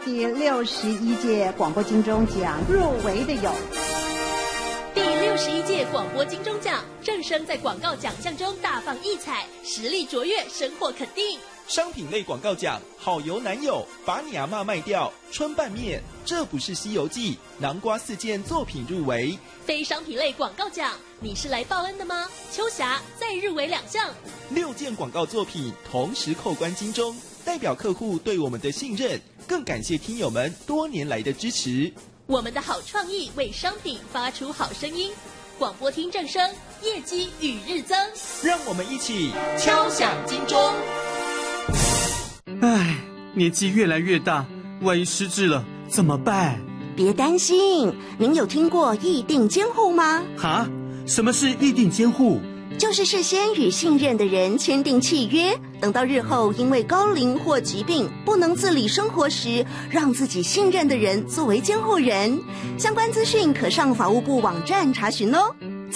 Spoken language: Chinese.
第61届广播金钟奖入围的有第61届广播金钟奖，正声在广告奖项中大放异彩，实力卓越，深获肯定。 商品类广告奖，好油男友，把你阿嬷卖掉，春拌面，这不是西游记，南瓜4件作品入围。 非商品类广告奖，你是来报恩的吗？秋霞再入围2项 ，6件广告作品同时扣关金钟，代表客户对我们的信任，更感谢听友们多年来的支持。 我们的好创意为商品发出好声音，广播听正声，业绩与日增。 让我们一起敲响金钟。 唉，年纪越来越大，万一失智了怎么办？ 别担心，您有听过议定监护吗？ 哈？什么是议定监护？ 就是事先与信任的人签订契约，等到日后因为高龄或疾病不能自理生活时，让自己信任的人作为监护人。相关资讯可上法务部网站查询哦。